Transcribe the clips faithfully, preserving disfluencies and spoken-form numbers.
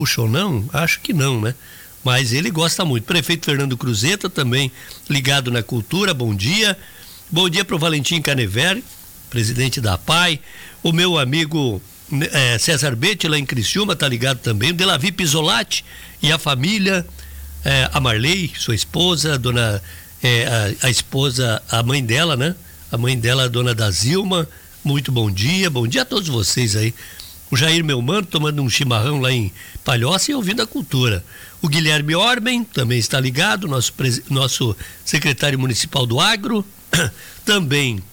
Puxa ou não? Acho que não, né? Mas ele gosta muito. Prefeito Fernando Cruzeta também ligado na cultura, bom dia. Bom dia para o Valentim Caneveri, presidente da A P A I. O meu amigo é, César Betti, lá em Criciúma, tá ligado também. O Delavi Pisolati e a família, é, a Marley, sua esposa, a dona, é, a, a esposa, a mãe dela, né? A mãe dela, a dona da Zilma. Muito bom dia, bom dia a todos vocês aí. O Jair Melmano tomando um chimarrão lá em Palhoça e ouvindo a cultura. O Guilherme Orben também está ligado, nosso, nosso secretário municipal do Agro. Também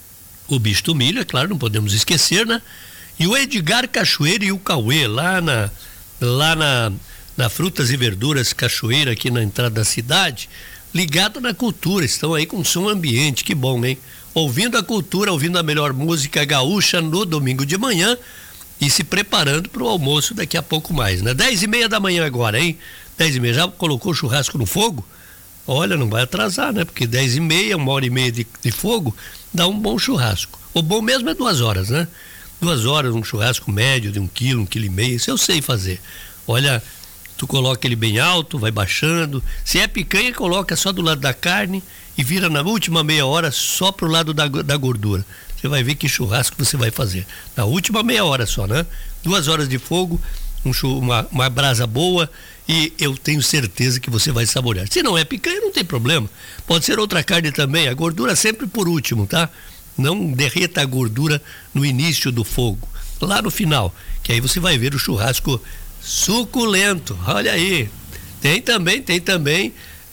o Bicho do Milho, é claro, não podemos esquecer, né? E o Edgar Cachoeira e o Cauê, lá na, lá na, na Frutas e Verduras Cachoeira, aqui na entrada da cidade, ligado na cultura, estão aí com som ambiente, que bom, hein? Ouvindo a cultura, ouvindo a melhor música gaúcha no domingo de manhã, e se preparando para o almoço daqui a pouco mais, né? Dez e meia da manhã agora, hein? Dez e meia, já colocou o churrasco no fogo? Olha, não vai atrasar, né? Porque dez e meia, uma hora e meia de, de fogo, dá um bom churrasco. O bom mesmo é duas horas, né? Duas horas, um churrasco médio de um quilo, um quilo e meio, isso eu sei fazer. Olha, tu coloca ele bem alto, vai baixando. Se é picanha, coloca só do lado da carne e vira na última meia hora só pro lado da, da gordura. Você vai ver que churrasco você vai fazer. Na última meia hora só, né? Duas horas de fogo, um, uma, uma brasa boa e eu tenho certeza que você vai saborear. Se não é picanha, não tem problema. Pode ser outra carne também. A gordura sempre por último, tá? Não derreta a gordura no início do fogo. Lá no final, que aí você vai ver o churrasco suculento. Olha aí. Tem também, tem também.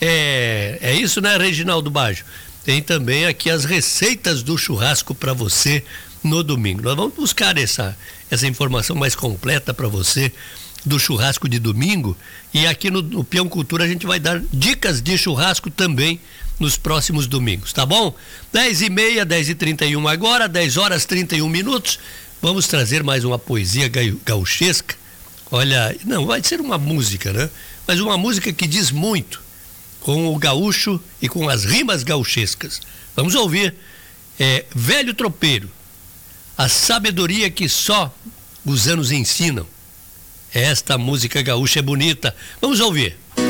É, é isso, né, Reginaldo Baggio? Tem também aqui as receitas do churrasco para você no domingo. Nós vamos buscar essa, essa informação mais completa para você do churrasco de domingo, e aqui no, no Peão Cultura a gente vai dar dicas de churrasco também nos próximos domingos, tá bom? Dez e meia, dez e trinta e um agora, dez horas e trinta e um minutos. Vamos trazer mais uma poesia gauchesca. Olha, não, vai ser uma música, né? Mas uma música que diz muito com o gaúcho e com as rimas gauchescas. Vamos ouvir. É, Velho Tropeiro, a sabedoria que só os anos ensinam. Esta música gaúcha é bonita. Vamos ouvir.